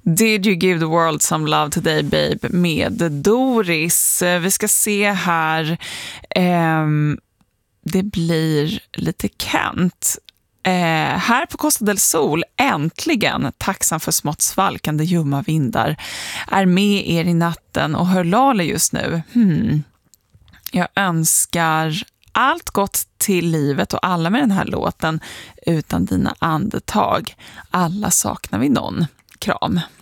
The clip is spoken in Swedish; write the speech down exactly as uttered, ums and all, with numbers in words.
Did you give the world some love today, babe, med Doris. Vi ska se här. Um, det blir lite Kent. Uh, här på Costa del Sol, äntligen, tacksam för smått svalkande ljumma vindar, är med er i natten och hör Lale just nu. Hmm. Jag önskar allt gott till livet och alla med den här låten. Utan dina andetag. Alla saknar vi någon. Kram.